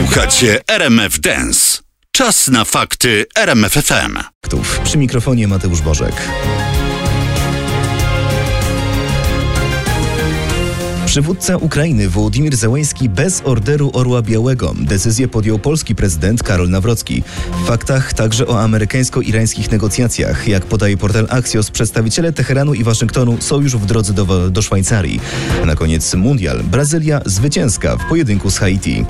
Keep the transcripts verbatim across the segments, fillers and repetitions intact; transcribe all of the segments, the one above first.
Słuchacie R M F Dance. Czas na fakty R M F F M. Przy mikrofonie Mateusz Bożek. Przywódca Ukrainy Wołodymyr Zełenski bez orderu Orła Białego. Decyzję podjął polski prezydent Karol Nawrocki. W faktach także o amerykańsko-irańskich negocjacjach. Jak podaje portal Axios, przedstawiciele Teheranu i Waszyngtonu są już w drodze do, do Szwajcarii. Na koniec mundial. Brazylia zwycięska w pojedynku z Haiti.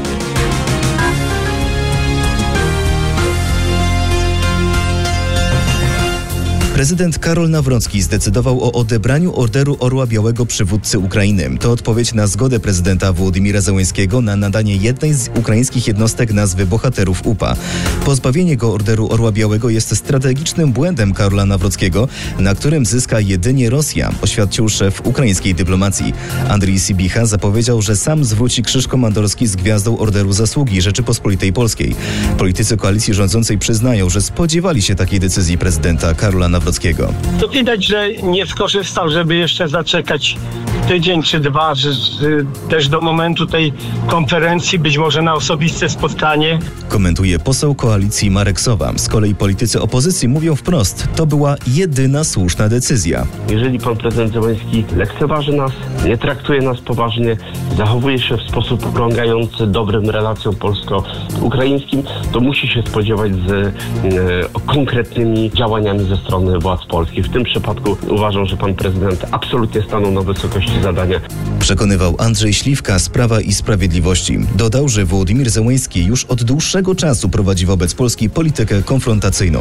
Prezydent Karol Nawrocki zdecydował o odebraniu orderu Orła Białego przywódcy Ukrainy. To odpowiedź na zgodę prezydenta Wołodymyra Zełenskiego na nadanie jednej z ukraińskich jednostek nazwy bohaterów U P A. Pozbawienie go orderu Orła Białego jest strategicznym błędem Karola Nawrockiego, na którym zyska jedynie Rosja, oświadczył szef ukraińskiej dyplomacji. Andrii Sybicha zapowiedział, że sam zwróci krzyż komandorski z gwiazdą Orderu Zasługi Rzeczypospolitej Polskiej. Politycy koalicji rządzącej przyznają, że spodziewali się takiej decyzji prezydenta Karola Nawrockiego. To widać, że nie skorzystał, żeby jeszcze zaczekać tydzień czy dwa, że, że też do momentu tej konferencji, być może na osobiste spotkanie. Komentuje poseł koalicji Marek Sowa. Z kolei politycy opozycji mówią wprost, to była jedyna słuszna decyzja. Jeżeli pan prezydent Zełenski lekceważy nas, nie traktuje nas poważnie, zachowuje się w sposób urągający dobrym relacjom polsko-ukraińskim, to musi się spodziewać z e, konkretnymi działaniami ze strony władz polskich. W tym przypadku uważam, że pan prezydent absolutnie stanął na wysokości zadania. Przekonywał Andrzej Śliwka z Prawa i Sprawiedliwości. Dodał, że Wołodymyr Zełenski już od dłuższego czasu prowadzi wobec Polski politykę konfrontacyjną.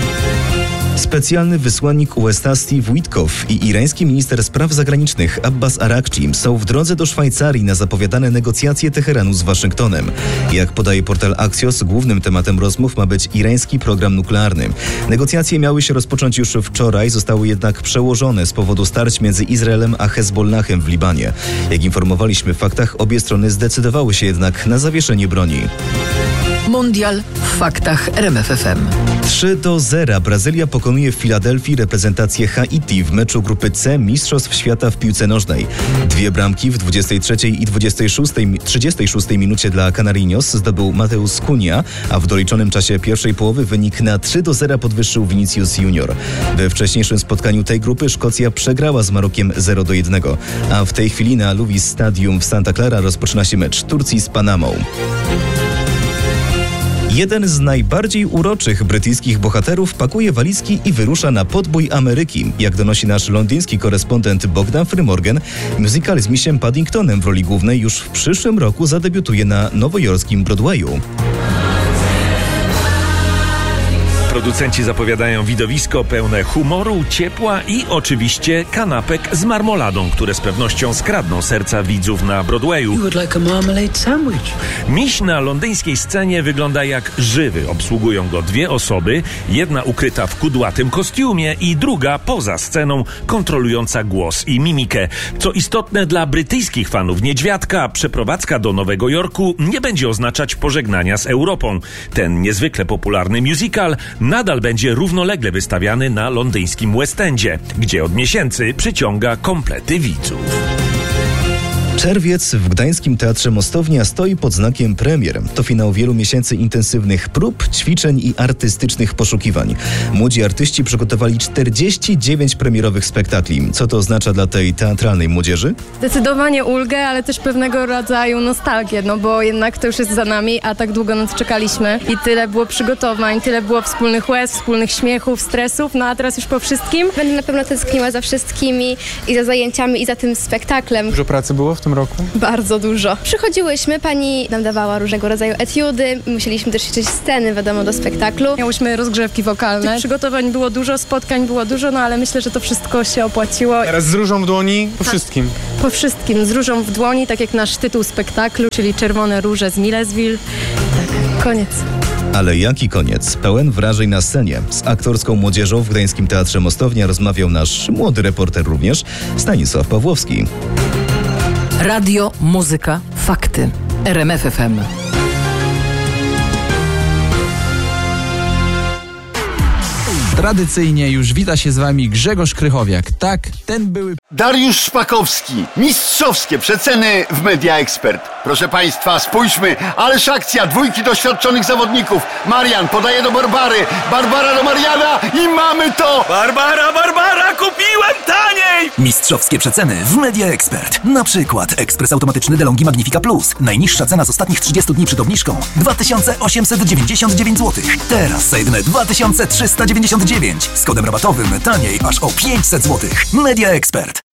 Specjalny wysłannik U S A Steve Witkoff i irański minister spraw zagranicznych Abbas Arakci są w drodze do Szwajcarii na zapowiadane negocjacje Teheranu z Waszyngtonem. Jak podaje portal Axios, głównym tematem rozmów ma być irański program nuklearny. Negocjacje miały się rozpocząć już wczoraj, zostały jednak przełożone z powodu starć między Izraelem a Hezbollahem w Libanie. Jak informowaliśmy w faktach, obie strony zdecydowały się jednak na zawieszenie broni. Mundial w faktach R M F F M. trzy do zera Brazylia pokonuje w Filadelfii reprezentację Haiti w meczu grupy C Mistrzostw Świata w piłce nożnej. Dwie bramki w dwudziestej trzeciej i dwudziestej szóstej, trzydziestej szóstej minucie dla Canarinos zdobył Mateus Cunha, a w doliczonym czasie pierwszej połowy wynik na trzy do zera podwyższył Vinicius Junior. We wcześniejszym spotkaniu tej grupy Szkocja przegrała z Marokiem zero do jednego, a w tej chwili na Luvis Stadium w Santa Clara rozpoczyna się mecz Turcji z Panamą. Jeden z najbardziej uroczych brytyjskich bohaterów pakuje walizki i wyrusza na podbój Ameryki. Jak donosi nasz londyński korespondent Bogdan Frymorgan, musical z Missiem Paddingtonem w roli głównej już w przyszłym roku zadebiutuje na nowojorskim Broadwayu. Producenci zapowiadają widowisko pełne humoru, ciepła i oczywiście kanapek z marmoladą, które z pewnością skradną serca widzów na Broadwayu. Like Miś na londyńskiej scenie wygląda jak żywy. Obsługują go dwie osoby, jedna ukryta w kudłatym kostiumie i druga poza sceną, kontrolująca głos i mimikę. Co istotne dla brytyjskich fanów Niedźwiadka, przeprowadzka do Nowego Jorku nie będzie oznaczać pożegnania z Europą. Ten niezwykle popularny musical nadal będzie równolegle wystawiany na londyńskim West Endzie, gdzie od miesięcy przyciąga komplety widzów. Czerwiec w Gdańskim Teatrze Mostownia stoi pod znakiem premier. To finał wielu miesięcy intensywnych prób, ćwiczeń i artystycznych poszukiwań. Młodzi artyści przygotowali czterdzieści dziewięć premierowych spektakli. Co to oznacza dla tej teatralnej młodzieży? Zdecydowanie ulgę, ale też pewnego rodzaju nostalgię, no bo jednak to już jest za nami, a tak długo na to czekaliśmy i tyle było przygotowań, tyle było wspólnych łez, wspólnych śmiechów, stresów, no a teraz już po wszystkim. Będę na pewno tęskniła za wszystkimi i za zajęciami i za tym spektaklem. Dużo pracy było w tym roku? Bardzo dużo. Przychodziłyśmy, pani nam dawała różnego rodzaju etiudy, musieliśmy też ćwiczyć sceny, wiadomo, do spektaklu. Miałyśmy rozgrzewki wokalne. Tych przygotowań było dużo, spotkań było dużo, no ale myślę, że to wszystko się opłaciło. Teraz z różą w dłoni po tak. wszystkim. Po wszystkim, z różą w dłoni, tak jak nasz tytuł spektaklu, czyli Czerwone róże z Millesville. Tak, koniec. Ale jaki koniec? Pełen wrażeń na scenie. Z aktorską młodzieżą w Gdańskim Teatrze Mostownia rozmawiał nasz młody reporter również, Stanisław Pawłowski. Radio, muzyka, fakty. R M F F M. Tradycyjnie już wita się z wami Grzegorz Krychowiak. Tak, ten były... Dariusz Szpakowski. Mistrzowskie przeceny w Media Expert. Proszę Państwa, spójrzmy, ależ akcja, dwójki doświadczonych zawodników. Marian podaje do Barbary, Barbara do Mariana i mamy to! Barbara, Barbara, kupiłem taniej! Mistrzowskie przeceny w Media Expert. Na przykład ekspres automatyczny DeLonghi Magnifica Plus. Najniższa cena z ostatnich trzydziestu dni przed obniżką dwa tysiące osiemset dziewięćdziesiąt dziewięć złotych. Teraz za jedyne dwa tysiące trzysta dziewięćdziesiąt dziewięć. Z kodem rabatowym taniej aż o pięćset złotych. Media Expert.